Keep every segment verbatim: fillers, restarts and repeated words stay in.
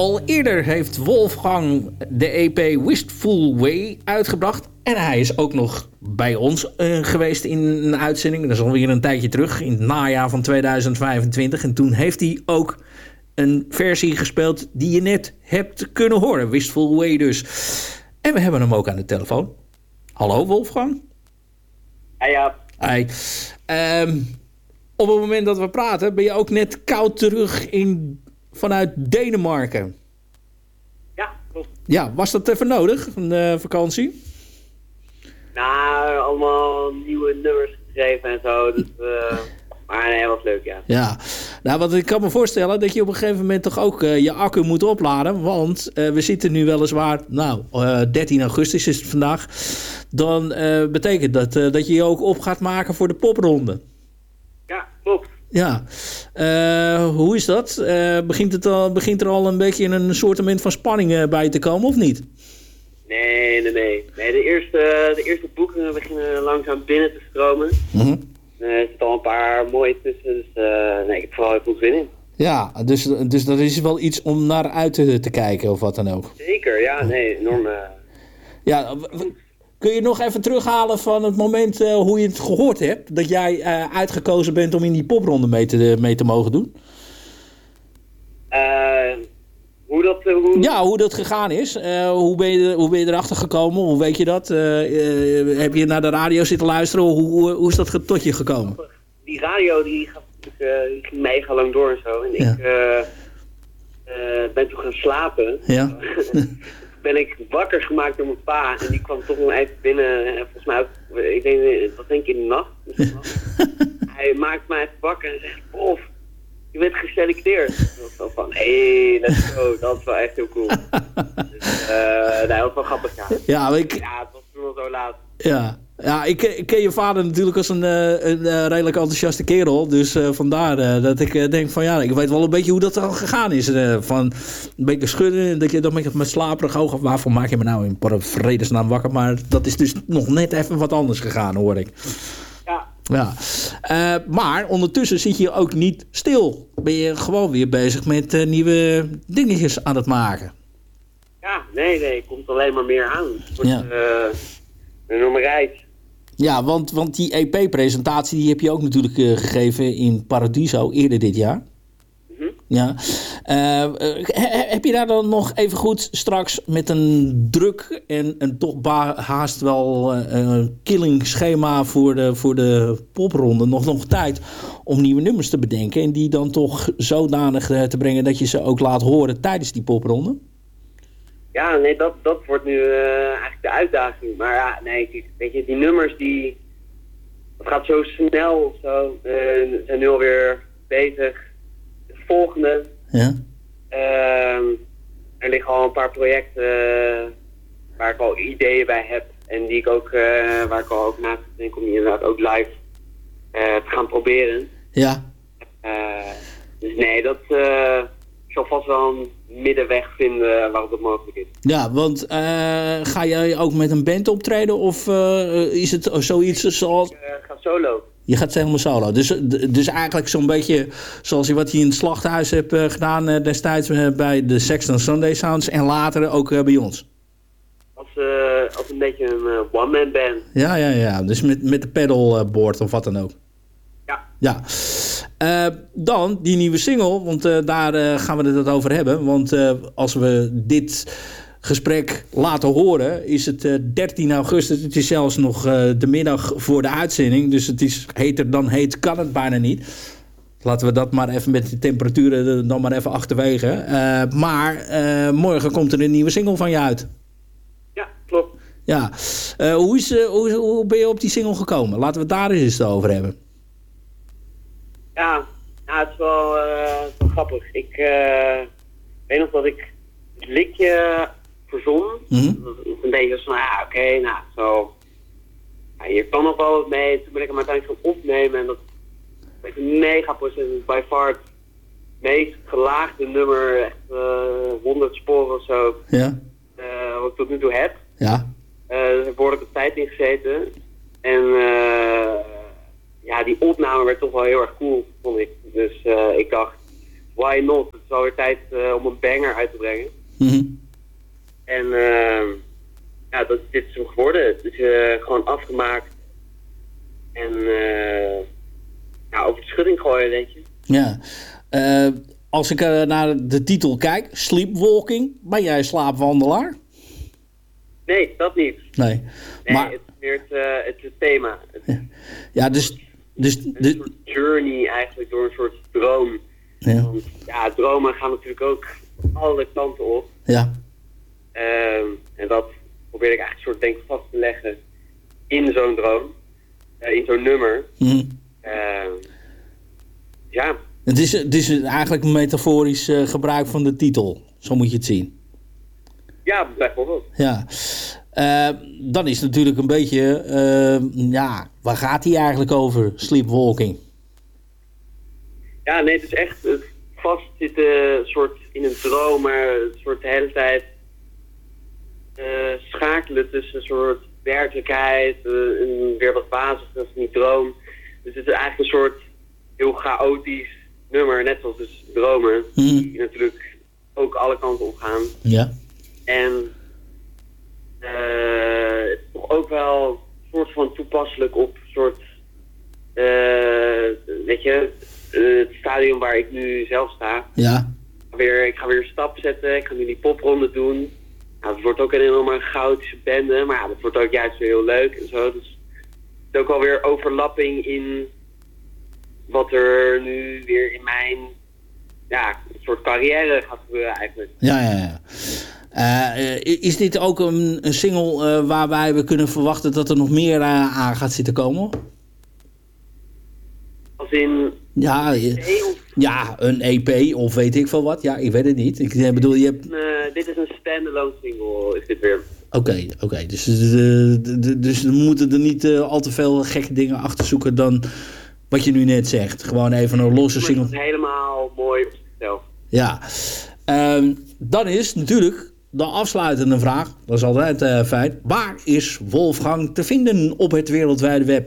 Al eerder heeft Wolfgang de E P Wistful Way uitgebracht. En hij is ook nog bij ons uh, geweest in een uitzending. Dat is alweer een tijdje terug, in het najaar van tweeduizend vijfentwintig. En toen heeft hij ook een versie gespeeld die je net hebt kunnen horen. Wistful Way dus. En we hebben hem ook aan de telefoon. Hallo Wolfgang. Hey ja. Hey. Um, op het moment dat we praten ben je ook net koud terug in, vanuit Denemarken. Ja, klopt. Ja, was dat even nodig, een uh, vakantie? Nou, allemaal nieuwe nummers geschreven en zo. Dus, uh, maar nee, was leuk, ja. Ja, nou, want ik kan me voorstellen dat je op een gegeven moment toch ook uh, je accu moet opladen. Want uh, we zitten nu weliswaar, nou, uh, dertien augustus is het vandaag. Dan uh, betekent dat uh, dat je je ook op gaat maken voor de popronde. Ja, klopt. Ja, uh, hoe is dat? Uh, begint, het al, begint er al een beetje een soortement van spanning uh, bij te komen, of niet? Nee, nee, nee. nee de, eerste, de eerste boekingen beginnen langzaam binnen te stromen. Mm-hmm. Uh, er zitten al een paar mooie tussen, dus uh, nee, ik heb vooral heel veel zin in. Ja, dus, dus dat is wel iets om naar uit te, te kijken of wat dan ook. Zeker, ja, nee, enorm. Uh... Ja, w- kun je nog even terughalen van het moment uh, hoe je het gehoord hebt? Dat jij uh, uitgekozen bent om in die popronde mee te, mee te mogen doen? Uh, hoe dat... Uh, hoe... Ja, hoe dat gegaan is. Uh, hoe, ben je, hoe ben je erachter gekomen? Hoe weet je dat? Uh, uh, heb je naar de radio zitten luisteren? Hoe, hoe, hoe is dat tot je gekomen? Die radio die, gaf, uh, die ging mega lang door en zo. En ja. ik uh, uh, ben toen gaan slapen. Ja. ben ik wakker gemaakt door mijn pa. En die kwam toch nog even binnen. En volgens mij ook, ik denk, wat denk ik in de nacht? Dus hij maakt mij even wakker en zegt, Wolf, je bent geselecteerd. Dat was van, hé, hey, let's go. Dat is wel echt heel cool. Dus, uh, nee, dat was wel grappig, ja. Ja, ik... ja, het was toen al zo laat. Ja, ja ik, ik ken je vader natuurlijk als een, een, een redelijk enthousiaste kerel. Dus uh, vandaar uh, dat ik uh, denk van ja, ik weet wel een beetje hoe dat al gegaan is. Uh, van een beetje schudden en dat je dan met slaperig oog... Waarvoor maak je me nou in vredesnaam wakker? Maar dat is dus nog net even wat anders gegaan, hoor ik. Ja. Ja. Uh, maar ondertussen zit je ook niet stil. Ben je gewoon weer bezig met uh, nieuwe dingetjes aan het maken. Ja, nee, nee. Het komt alleen maar meer aan. Het wordt ja. uh, een nummerheid. Ja, want, want die E P-presentatie die heb je ook natuurlijk uh, gegeven in Paradiso eerder dit jaar. Mm-hmm. Ja. Uh, uh, he, heb je daar dan nog even goed straks met een druk en een toch ba- haast wel uh, een killing schema voor de, voor de popronde nog, nog tijd om nieuwe nummers te bedenken en die dan toch zodanig uh, te brengen dat je ze ook laat horen tijdens die popronde? Ja, nee, dat, dat wordt nu uh, eigenlijk de uitdaging. Maar ja, nee, weet je, die nummers die... Het gaat zo snel, zo. Uh, we zijn nu alweer bezig. De volgende. Ja. Uh, er liggen al een paar projecten uh, waar ik al ideeën bij heb. En die ik ook, uh, waar ik al over na te denken om die inderdaad ook live uh, te gaan proberen. Ja. Uh, dus nee, dat... Uh, ik zal vast wel een middenweg vinden waarop dat mogelijk is. Ja, want uh, ga jij ook met een band optreden of uh, is het zoiets zoals... Ik uh, ga solo. Je gaat helemaal solo. Dus, dus eigenlijk zo'n beetje zoals je wat je in het Slachthuis hebt uh, gedaan uh, destijds uh, bij de Sexton Sunday Sounds en later ook uh, bij ons. Als, uh, als een beetje een uh, one-man band. Ja, ja, ja. Dus met, met de pedalboard of wat dan ook. Ja. Ja. Uh, dan die nieuwe single, want uh, daar uh, gaan we het over hebben. Want uh, als we dit gesprek laten horen, is het uh, dertien augustus. Het is zelfs nog uh, de middag voor de uitzending. Dus het is heter dan heet, kan het bijna niet. Laten we dat maar even met de temperaturen dan maar even achterwege. Uh, maar uh, morgen komt er een nieuwe single van je uit. Ja, klopt. Ja. Uh, hoe, is, uh, hoe, hoe ben je op die single gekomen? Laten we het daar eens over hebben. Ja, nou, het is wel, uh, wel grappig. Ik uh, weet nog dat ik het liedje verzon. Mm-hmm. Dat is een beetje zo van, ja, oké, okay, nou, zo. Ja, hier kan nog wel wat mee. Toen ben ik hem uiteindelijk gaan opnemen. En dat is een mega proces. Het is by far het meest gelaagde nummer. Echt uh, honderd sporen of zo. Ja. Uh, wat ik tot nu toe heb. Ja. Uh, dus er heb behoorlijk wat tijd in gezeten. En uh, ja, die opname werd toch wel heel erg cool, vond ik. Dus uh, ik dacht, Why Not. Het is alweer tijd uh, om een banger uit te brengen. Mm-hmm. En uh, ja, dat, dit is hem geworden. Het is uh, gewoon afgemaakt. En uh, ja, over de schutting gooien, denk je. Ja. Uh, als ik uh, naar de titel kijk, Sleepwalking, ben jij slaapwandelaar? Nee, dat niet. Nee. Nee, maar... het is meer het, uh, het, het thema. Het, ja. ja, dus... dus een de... soort journey eigenlijk door een soort droom. Ja. Want ja, dromen gaan natuurlijk ook alle kanten op. Ja. Uh, en dat probeer ik eigenlijk een soort denk vast te leggen in zo'n droom. Uh, in zo'n nummer. Mm-hmm. Uh, ja. Het is, het is eigenlijk een metaforisch uh, gebruik van de titel. Zo moet je het zien. Ja, bijvoorbeeld. Ja. Uh, dan is het natuurlijk een beetje... Uh, ja, waar gaat hij eigenlijk over? Sleepwalking. Ja, nee, het is echt het vastzitten soort in een droom, maar een soort de hele tijd uh, schakelen tussen een soort werkelijkheid uh, en weer wat basis van die droom. Dus het is eigenlijk een soort heel chaotisch nummer, net zoals dus dromen, mm. die natuurlijk ook alle kanten op gaan. Ja. En uh, het is toch ook wel een soort van toepasselijk op een soort, uh, weet je, uh, het stadium waar ik nu zelf sta. Ja. Ik ga weer, ik ga weer een stap zetten, ik ga nu die popronde doen. Nou, het wordt ook een enorme chaotische bende, maar ja, dat wordt ook juist weer heel leuk en zo. Dus het is ook alweer overlapping in wat er nu weer in mijn, ja, een soort carrière gaat gebeuren eigenlijk. Ja, ja, ja. Uh, is dit ook een, een single uh, waarbij we kunnen verwachten dat er nog meer uh, aan gaat zitten komen? Als in... Ja, je, ja, een E P of weet ik veel wat. Ja, ik weet het niet. Ik bedoel, je hebt... Uh, dit is een standalone single, is dit weer. Oké, okay, oké. Okay. Dus, uh, dus we moeten er niet uh, al te veel gekke dingen achter zoeken dan wat je nu net zegt. Gewoon even een losse single. Het is helemaal mooi op zichzelf. Ja. Um, dan is natuurlijk de afsluitende vraag, dat is altijd uh, fijn. Waar is Wolfgang te vinden op het wereldwijde web?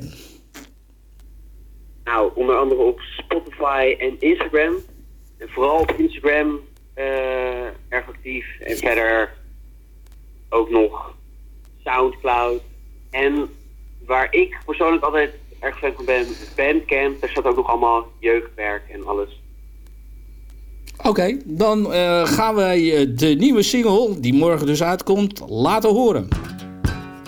Nou, onder andere op Spotify en Instagram. En vooral op Instagram uh, erg actief. En verder ook nog Soundcloud. En waar ik persoonlijk altijd erg fan van ben, Bandcamp. Daar staat ook nog allemaal jeugdwerk en alles. Oké, okay, dan uh, gaan wij de nieuwe single, die morgen dus uitkomt, laten horen.